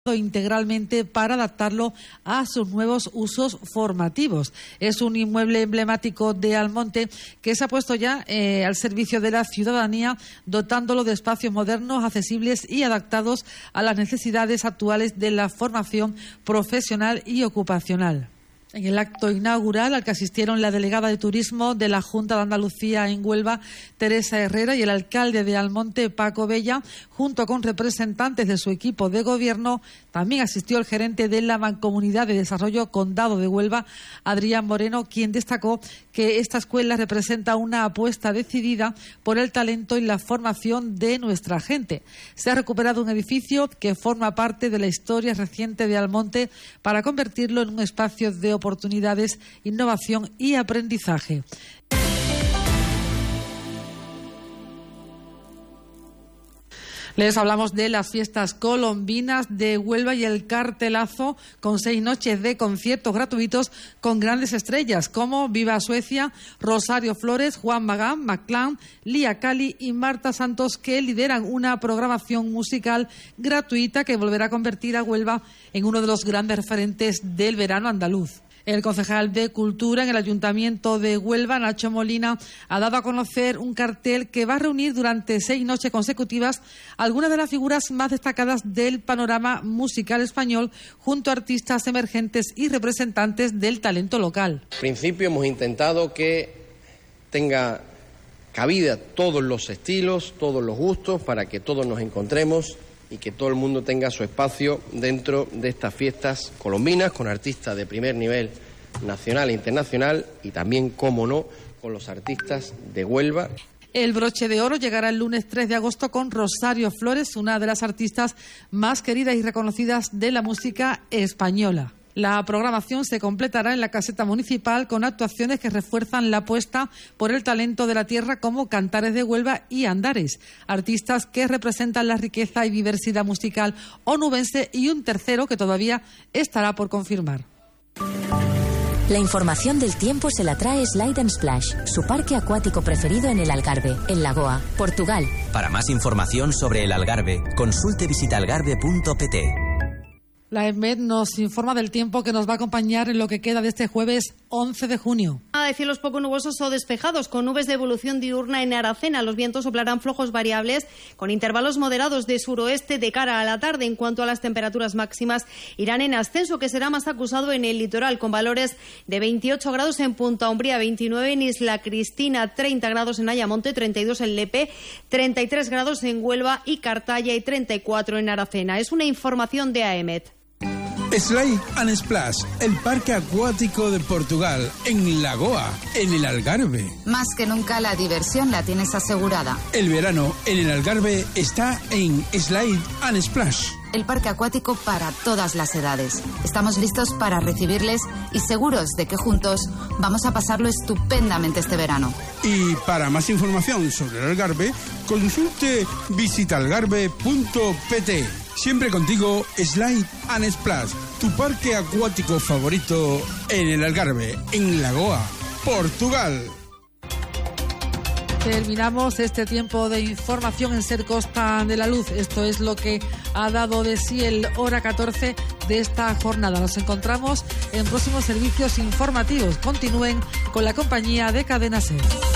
integralmente para adaptarlo a sus nuevos usos formativos. Es un inmueble emblemático de Almonte que se ha puesto ya al servicio de la ciudadanía, dotándolo de espacios modernos, accesibles y adaptados a las necesidades actuales de la formación profesional y ocupacional. En el acto inaugural, al que asistieron la delegada de Turismo de la Junta de Andalucía en Huelva, Teresa Herrera, y el alcalde de Almonte, Paco Bella, junto con representantes de su equipo de gobierno, también asistió el gerente de la Mancomunidad de Desarrollo Condado de Huelva, Adrián Moreno, quien destacó que esta escuela representa una apuesta decidida por el talento y la formación de nuestra gente. Se ha recuperado un edificio que forma parte de la historia reciente de Almonte para convertirlo en un espacio de oportunidades, innovación y aprendizaje. Les hablamos de las fiestas colombinas de Huelva y el cartelazo con 6 noches de conciertos gratuitos con grandes estrellas como Viva Suecia, Rosario Flores, Juan Magán, Maclán, Lía Cali y Marta Santos, que lideran una programación musical gratuita que volverá a convertir a Huelva en uno de los grandes referentes del verano andaluz. El concejal de Cultura en el Ayuntamiento de Huelva, Nacho Molina, ha dado a conocer un cartel que va a reunir durante 6 noches consecutivas algunas de las figuras más destacadas del panorama musical español, junto a artistas emergentes y representantes del talento local. En principio hemos intentado que tenga cabida todos los estilos, todos los gustos, para que todos nos encontremos y que todo el mundo tenga su espacio dentro de estas fiestas colombinas, con artistas de primer nivel nacional e internacional y también, cómo no, con los artistas de Huelva. El broche de oro llegará el lunes 3 de agosto con Rosario Flores, una de las artistas más queridas y reconocidas de la música española. La programación se completará en la caseta municipal con actuaciones que refuerzan la apuesta por el talento de la tierra, como Cantares de Huelva y Andares, artistas que representan la riqueza y diversidad musical onubense, y un tercero que todavía estará por confirmar. La información del tiempo se la trae Slide & Splash, su parque acuático preferido en el Algarve, en Lagoa, Portugal. Para más información sobre el Algarve, consulte visitalgarve.pt. La EMET nos informa del tiempo que nos va a acompañar en lo que queda de este jueves 11 de junio. De cielos poco nubosos o despejados, con nubes de evolución diurna en Aracena. Los vientos soplarán flojos variables, con intervalos moderados de suroeste de cara a la tarde. En cuanto a las temperaturas máximas, irán en ascenso, que será más acusado en el litoral, con valores de 28 grados en Punta Umbría, 29 en Isla Cristina, 30 grados en Ayamonte, 32 en Lepe, 33 grados en Huelva y Cartaya y 34 en Aracena. Es una información de AEMET. Slide & Splash, el parque acuático de Portugal, en Lagoa, en el Algarve. Más que nunca la diversión la tienes asegurada. El verano en el Algarve está en Slide & Splash. El parque acuático para todas las edades. Estamos listos para recibirles y seguros de que juntos vamos a pasarlo estupendamente este verano. Y para más información sobre el Algarve, consulte visitalgarve.pt. Siempre contigo, Slide & Splash, tu parque acuático favorito en el Algarve, en Lagoa, Portugal. Terminamos este tiempo de información en Ser Costa de la Luz. Esto es lo que ha dado de sí el hora 14 de esta jornada. Nos encontramos en próximos servicios informativos. Continúen con la compañía de Cadena SER.